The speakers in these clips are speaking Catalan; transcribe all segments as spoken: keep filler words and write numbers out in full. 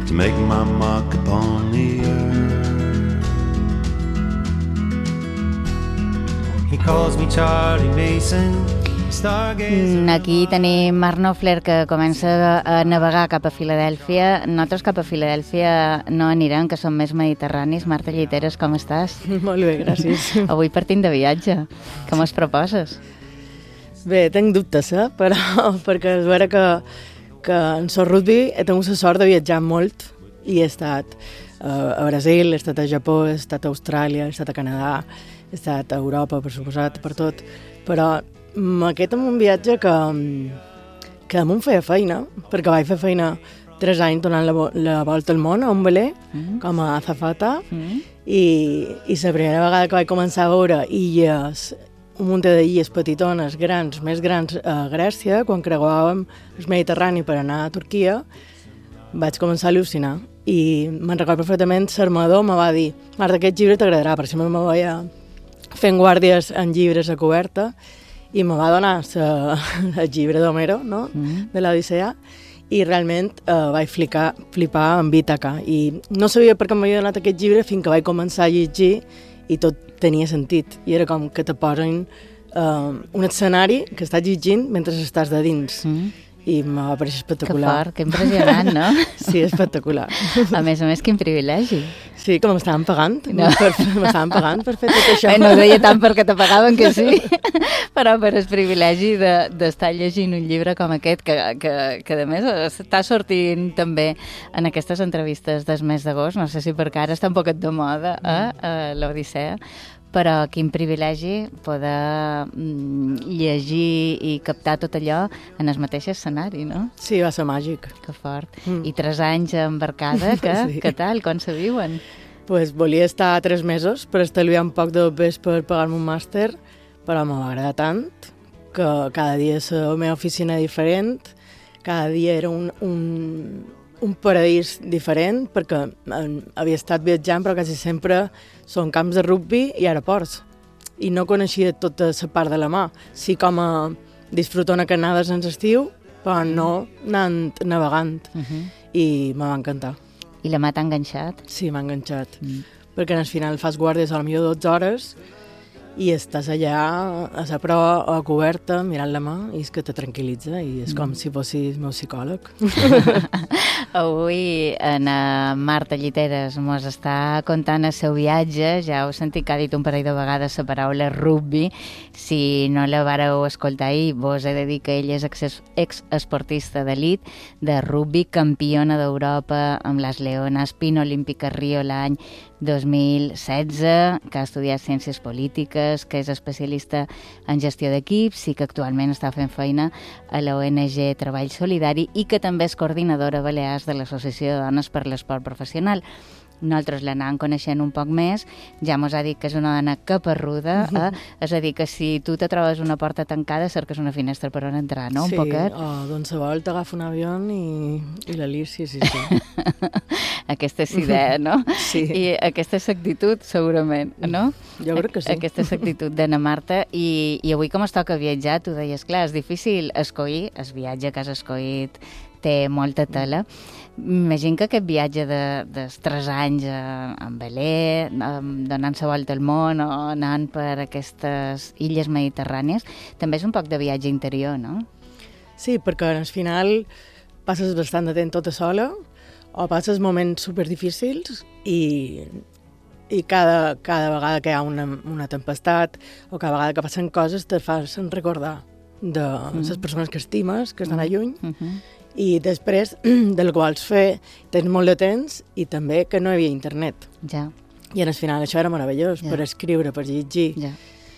to make my mark upon the earth. He calls me Charlie Mason. Aquí tenim Marc Knopfler, que comença a navegar cap a Filadèlfia. Nosaltres cap a Filadèlfia no anirem, que som més mediterranis. Marta Lliteres, com estàs? Molt bé, gràcies. Avui partim de viatge. Com es proposes? Bé, tinc dubtes, eh? Però perquè és vera que, que en el rugby he tingut la sort de viatjar molt i he estat uh, a Brasil, he estat a Japó, he estat a Austràlia, he estat a Canadà, he estat a Europa, per suposat, per tot. Però aquest és un viatge que, que damunt feia feina, perquè vaig fer feina tres anys donant la, la volta al món a un velé, mm. com a azafata, mm. i, i la primera vegada que vaig començar a veure illes, un munt d'illes petitones, grans, més grans a Grècia, quan creuàvem el Mediterrani per anar a Turquia, vaig començar a al·lucinar. I me'n recordo perfectament, l'armador me va dir: Marta, aquest llibre t'agradarà, per exemple me veia fent guàrdies en llibres a coberta, i me va donar sa, el llibre d'Homero, no? Mm. de l'Odissea, i realment eh, vaig flipar, flipar amb Ítaca. I no sabia per què m'havia donat aquest llibre fins que vaig començar a llegir i tot tenia sentit. I era com que te posen eh, un escenari que estàs llegint mentre estàs de dins. Mm. I me va pareixer espectacular. Que fort, que impressionant, no? Sí, espectacular. A més a més, quin privilegi. Sí, que m'estaven pagant. No. M'estaven pagant per fer tot això. Bé, no ho deia tant perquè te pagaven que sí, però per el privilegi d'estar de, llegint un llibre com aquest, que, que, que a més està sortint també en aquestes entrevistes del mes d'agost, no sé si perquè ara està un poquet de moda, eh, a l'Odissea, però quin privilegi poder mm, llegir i captar tot allò en el mateix escenari, no? Sí, va ser màgic. Que fort. Mm. I tres anys embarcada, que, sí. que tal? Com se viuen? Pues volia estar tres mesos per estalviar un poc de pes per pagar-me un màster, però m'ha agradat tant que cada dia és la meva oficina diferent, cada dia era un, un, un paradís diferent, perquè havia estat viatjant, però quasi sempre són camps de rugby i aeroports. I no coneixia tota la part de la mà. Sí, com a disfrutona que anades en l'estiu, però no anant navegant. Uh -huh. I me va encantar. I la mà t'ha enganxat? Sí, m'ha enganxat. Mm. Perquè al final fas guàrdies a la millor dotze hores i estàs allà a la prova o a coberta mirant la mà i és que te tranquil·litza i és mm. com si fossis meu psicòleg. Avui en Marta Lliteres mos està contant el seu viatge. Ja heu sentit que ha dit un parell de vegades la paraula rugby. Si no la vareu escoltar ahir, vos he de dir que ell és ex-esportista d'elit de rugby, campiona d'Europa amb les Leones, pin olímpic a Rio l'any dos mil setze, que ha estudiat Ciències Polítiques, que és especialista en gestió d'equips i que actualment està fent feina a la O N G Treball Solidari i que també és coordinadora a Balears de l'Associació de Dones per l'Esport Professional. Nosaltres l'anàvem coneixent un poc més, ja mos ha dit que és una dona caparruda, eh? És a dir, que si tu te trobes una porta tancada cerques una finestra per on entrar, no? Un sí, poquet? o doncs se vol t'agafa un avió i, i la lir, sí, sí, sí. Aquesta és idea, no? Sí. I aquesta és l'actitud, segurament, no? Jo crec que sí. Aquesta és l'actitud d'Anna Marta. I, I avui, com es toca viatjar, tu deies, clar, és difícil escollir, el viatge que has escollit té molta tela. Imagino que aquest viatge de, de tres anys a, a Velé, donant-se volta al món o anant per aquestes illes mediterrànies, també és un poc de viatge interior, no? Sí, perquè al final passes bastant de temps tota sola o passes moments superdifícils i, i cada, cada vegada que hi ha una, una tempestat o cada vegada que passen coses te fas recordar de mm. les persones que estimes, que estan a lluny, mm -hmm. i després del que vols fer tens molt de temps i també que no hi havia internet. Ja. I al final això era meravellós, ja. Per escriure, per llegir. Ja.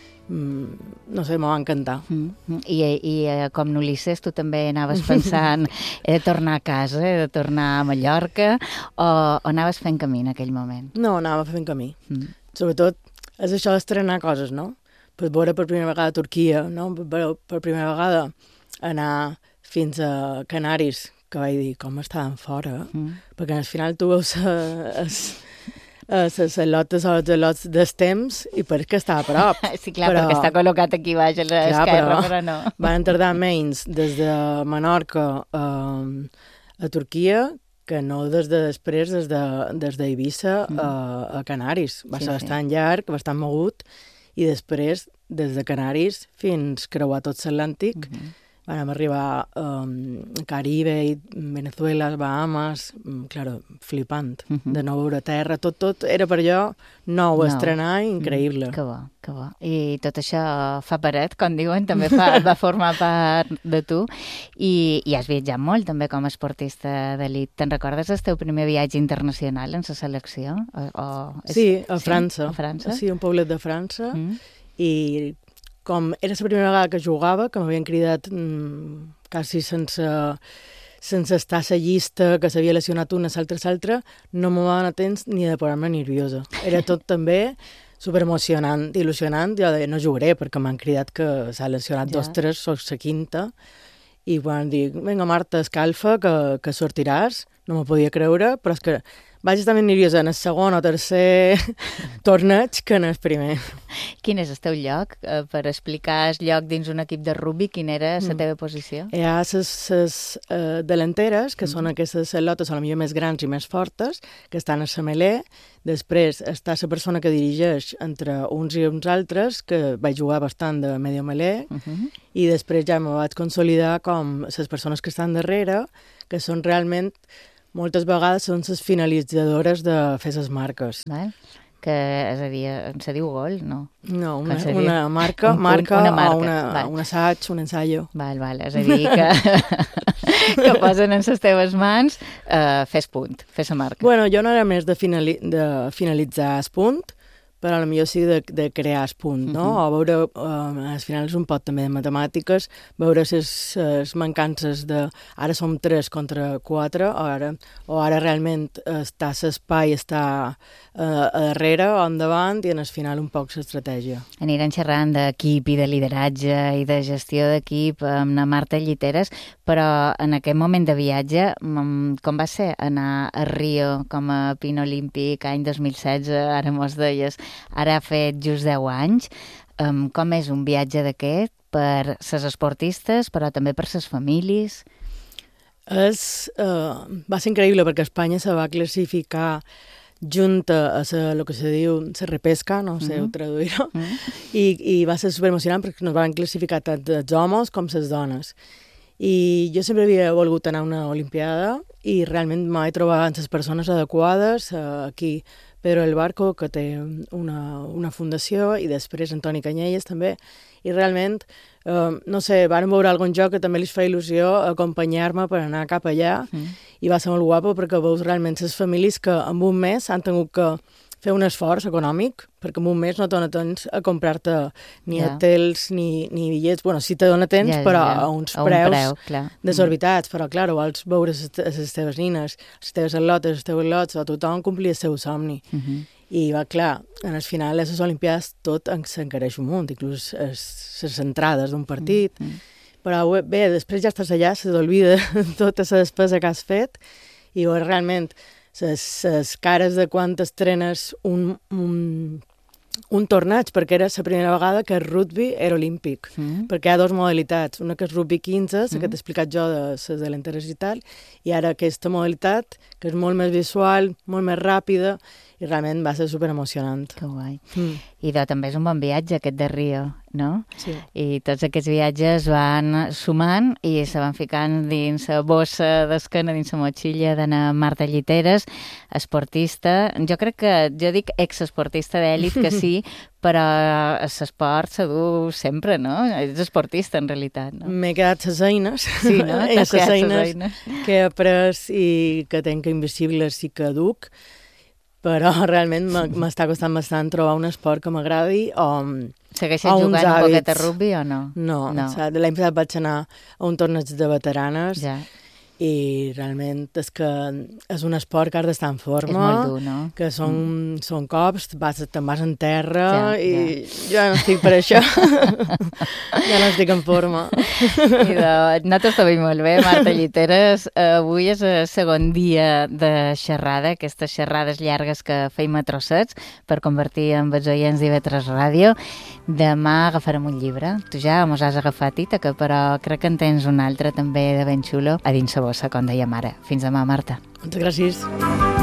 Mm, no sé, m'ho va encantar. Mm -hmm. I, i com n'Ulisses, tu també anaves pensant he de tornar a casa, he de tornar a Mallorca, o, o anaves fent camí en aquell moment? No, anava fent camí. Mm. Sobretot és això d'estrenar coses, no? Per veure per primera vegada a Turquia, no? Per, per primera vegada anar fins a Canaris, que vaig dir, com estaven fora? Mm. Perquè al final tu veus les lotes o els lots dels temps i pareix que està a prop. Sí, clar, però, perquè està col·locat aquí baix a l'esquerra, però, però no. Van tardar menys des de Menorca a, a Turquia que no des de després, des de- des d'Eivissa Mm. a, a Canaris. Va Sí, ser sí. bastant llarg, bastant mogut, i després, des de Canaris fins creuar tot l'Atlàntic, Mhm. vam arribar um, a Caribe, Venezuela, Bahamas, mm, claro, flipant. Mhm. De nou veure terra, tot, tot era per allò nou, Nou. estrenar, increïble. Mm, que bo, que bo. I tot això fa paret, com diuen, també fa, va formar part de tu. I, I has viatjat molt, també, com a esportista d'elit. Te'n recordes el teu primer viatge internacional en la selecció? O, o... és- Sí, a França. A França? Sí, un poblet de França. Mm. I com era la primera vegada que jugava, que m'havien cridat mm, quasi sense, sense estar a la llista, que s'havia lesionat una, l'altra, l'altra, no me van a temps ni de posar-me nerviosa. Era tot també superemocionant, il·lusionant. Jo deia, no jugaré, perquè m'han cridat que s'ha lesionat Ja. dos, tres, soc la quinta. I quan dic, vinga, Marta, escalfa, que, que sortiràs. No m'ho podia creure, però és que vaig estar més nerviosa en el segon o tercer torneig que en el primer. Quin és el teu lloc? Eh, per explicar el lloc dins un equip de rugby, quina era la Mm. teva posició? Hi ha les uh, delanteres, que són aquestes lotes a la millor més grans i més fortes, que estan a la melé. Després està la persona que dirigeix entre uns i uns altres, que vaig jugar bastant de medio melé, Uh -huh. i després ja me vaig consolidar com les persones que estan darrere, que són realment, moltes vegades, són les finalitzadores de fer les marques. Val? Que, és a dir, se diu gol, no? No, Com una, se diu? una marca, Un punt, marca, una marca, o una, val. un assaig, un ensaio. Val, val, és a dir, que, que posen en les teves mans uh, fes punt, fes la marca. Bueno, jo no era més de, finali de finalitzar el punt, però a la millor sí de, de crear el punt, no? Mhm. O veure, uh, al final és un pot també de matemàtiques, veure les, les mancances de ara som tres contra quatre, o ara, o ara realment està l'espai, està uh, a darrere o endavant, i en el final un poc l'estratègia. Anirem xerrant d'equip i de lideratge i de gestió d'equip amb la Marta Lliteres, però en aquest moment de viatge, mm, com va ser anar a Rio com a pin olímpic any dos mil setze, ara mos deies, ara ha fet just deu anys. Um, com és un viatge d'aquest per ses esportistes, però també per ses famílies? És, uh, va ser increïble perquè Espanya se va classificar junta a la, lo que se diu la repesca, no sé Mhm. uh-huh. traduir-ho, Mm? I, i va ser superemocionant perquè nos van classificar tant els homes com les dones. I jo sempre havia volgut anar a una olimpiada i realment me vaig trobar amb les persones adequades, uh, aquí Pedro del Barco, que té una, una fundació, i després Antoni Canyelles també, i realment, uh, no sé, van veure algun joc que també li fa il·lusió acompanyar-me per anar cap allà, Mm. i va ser molt guapo perquè veus realment les famílies que en un mes han tingut que fer un esforç econòmic, perquè en un mes no te dona temps a comprar-te ni Ja. hotels ni, ni bitllets. Bueno, sí te dona temps, Ja, però ja. a uns A un preus preu, clar. desorbitats. Però, clar, vols veure les les teves nines, les teves al·lotes, els teus lots, o tothom complir el seu somni. Mm -hmm. I va, clar, en el final, a les Olimpiades tot s'encareix un munt, inclús es- les entrades d'un partit. Mm -hmm. Però bé, després ja estàs allà, se t'olvida tota la despesa que has fet, i veus realment les, les cares de quan estrenes un, un, un torneig, perquè era la primera vegada que el rugby era olímpic, Mm. perquè hi ha dues modalitats, una que és rugby quinze, la que Mm. t'he explicat jo de les delanteres i tal, i ara aquesta modalitat, que és molt més visual, molt més ràpida, i realment va ser superemocionant. Que guai. Mm. I de, també és un bon viatge, aquest de Rio, no? Sí. I tots aquests viatges van sumant i se van ficant dins la bossa d'esquena, dins la motxilla d'anar Marta Lliteres, esportista. Jo crec que, jo dic exesportista d'èlit, que sí, però l'esport se du sempre, no? Ets esportista, en realitat, no? M'he quedat les eines, Sí, no? T'has les quedat ses eines eines. que he après i que tenc invisibles i que duc, però realment m'ha- m'està costant bastant trobar un esport que m'agradi o... Segueixes a uns jugant un poquet a hàbits. rugby o no? No, No. no. L'any passat vaig anar a un torneig de veteranes Ja, i realment és que és un esport que has d'estar en és forma, molt dur, no? que són, mm. són cops, vas, te'n vas en terra Ja, i ja no estic per això. Ja no estic en forma. I de, nosaltres també molt bé, Marta Lliteres. Avui és el segon dia de xerrada, aquestes xerrades llargues que feim a trossets per convertir en els oients d'I V tres Ràdio. Demà agafarem un llibre. Tu ja mos has agafat, Ítaca, però crec que en tens un altre també de ben xulo a dins sa bossa, com dèiem ara. Fins demà, Marta. Moltes gràcies.